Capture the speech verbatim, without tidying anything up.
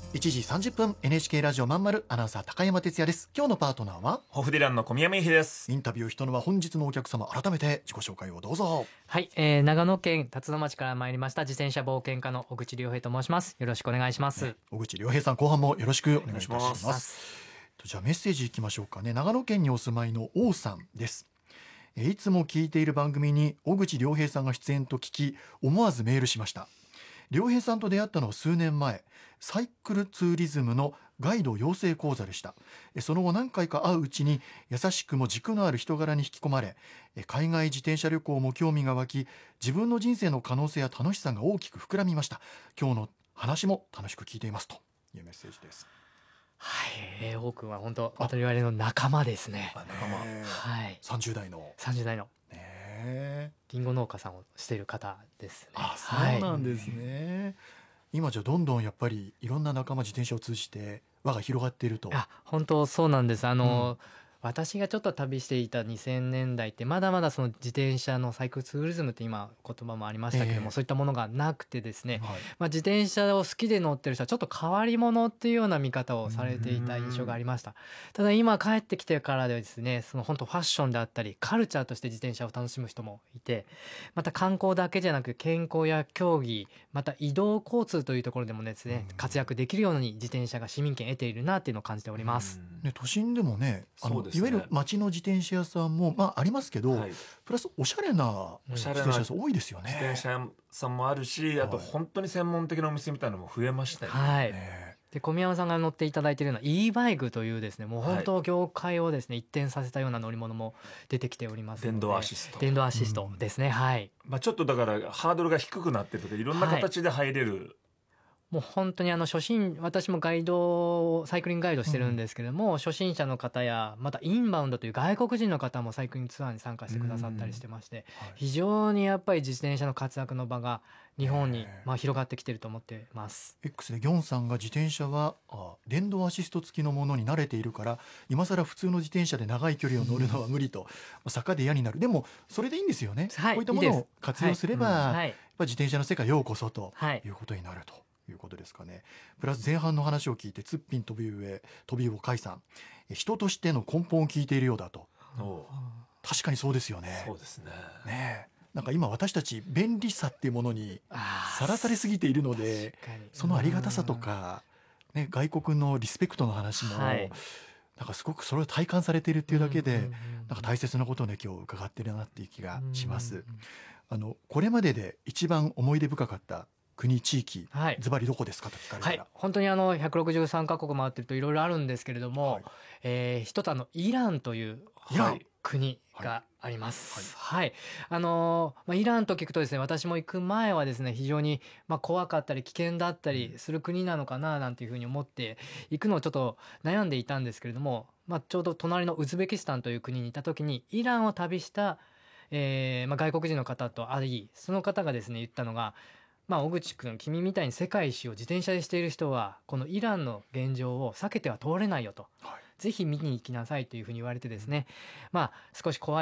いちじさんじゅっぷん エヌエイチケー ラジオまんまるアナウンサー高山哲也です。今日のパートナーはホフディランの小宮山由比です。 インタビュー人のは本日のお客様、改めて自己紹介をどうぞ。 はい、えー、長野県辰野町から参りました自転車冒険家の小口良平と申します。よろしくお願いします、 ね、小口良平さん、後半もよろしくお願いいたします。 お願いしますじゃあメッセージいきましょうかね。長野県にお住まいの王さんです。いつも聞いている番組に小口良平さんが出演と聞き、思わずメールしました。良平さんと出会ったのは数年前、サイクルツーリズムのガイド養成講座でした。その後何回か会ううちに優しくも軸のある人柄に引き込まれ、海外自転車旅行も興味が湧き、自分の人生の可能性や楽しさが大きく膨らみました。今日の話も楽しく聞いていますというメッセージです。 はい、えー、王くんは本当我々の仲間ですね。 仲間、 はい、 さんじゅう代のさんじゅう代のねリンゴ農家さんをしている方ですね。 あ、そうなんですね、はい、今じゃどんどんやっぱりいろんな仲間、自転車を通じて輪が広がっていると。 あ、本当そうなんです。あの、 うん私がちょっと旅していたにせんねんだいってまだまだその自転車のサイクルツーリズムって今言葉もありましたけども、えー、そういったものがなくてですね、はい、まあ、自転車を好きで乗ってる人はちょっと変わり者っていうような見方をされていた印象がありました。ただ今帰ってきてからではですね、その本当ファッションであったりカルチャーとして自転車を楽しむ人もいて、また観光だけじゃなく健康や競技、また移動交通というところでもですね、活躍できるように自転車が市民権を得ているなっていうのを感じております。 ね、都心でもね、あの、 そうですね、 いわゆる街の自転車屋さんも、まあ、ありますけど、はい、プラスおしゃれな自転車屋さん多いですよね。 自転車屋さんもあるし、あと本当に専門的なお店みたいなのも増えましたよね。 はい、 ね、 で小宮山さんが乗っていただいているような e バイクというですね、もう本当業界をですね、一転させたような乗り物も出てきておりますので、 電動アシスト電動アシストですね、うん、はい、 まあ、ちょっとだからハードルが低くなってるとかいろんな形で入れる、はい、 もう本当にあの初心、私もガイドサイクリングガイドしてるんですけども、うん、初心者の方やまたインバウンドという外国人の方もサイクリングツアーに参加してくださったりしてまして、うん、はい、非常にやっぱり自転車の活躍の場が日本にまあ広がってきてると思ってます。 X でギョンさんが自転車はあ電動アシスト付きのものに慣れているから今更普通の自転車で長い距離を乗るのは無理と、うん、坂で嫌になる。でもそれでいいんですよね、はい、こういったものを活用すれば、はい、うん、はい、やっぱ自転車の世界ようこそということになると、はい、いうことですかね。プラス前半の話を聞いてツッピン飛び上飛び魚海さん、人としての根本を聞いているようだと。確かにそうですよね。 そうですね。 ねえ、なんか今私たち便利さっていうものにさらされすぎているので、そのありがたさとか、ね、外国のリスペクトの話も、はい、なんかすごくそれを体感されているっていうだけで、うんうんうん、なんか大切なことをね今日伺ってるなっていう気がします。うんうんうん、あのこれまでで一番思い出深かった国地域、はい、ズバリどこですかと聞かれたら、はい、 本当にあのひゃくろくじゅうさんカ国回ってるといろいろあるんですけれども、はい、えー、一つあのイランという、はい、国があります。はい、はい、あのーまあ、イランと聞くとですね、私も行く前はですね非常にまあ怖かったり危険だったりする国なのかななんていうふうに思って行くのをちょっと悩んでいたんですけれども、まあ、ちょうど隣のウズベキスタンという国にいた時にイランを旅した、えーまあ、外国人の方と会い、その方がですね言ったのが、まあ、小口君、君みたいに世界一周を自転車でしている人はこのイランの現状を避けては通れないよと、はい、ぜひ見に行きなさいというふうに言われてですね、まあ、少し怖い